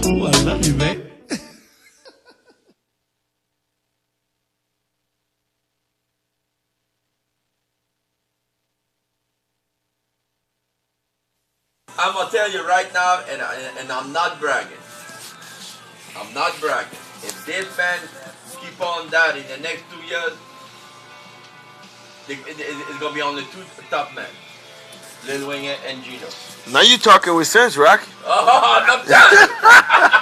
Oh, I love you, man. I'm gonna tell you right now, and I'm not bragging. I'm not bragging. If this band keep on that in the next 2 years, it's gonna be only two top men, Lil Wayne and Gino. Now you talking with sense, Rock. Oh, I'm telling you.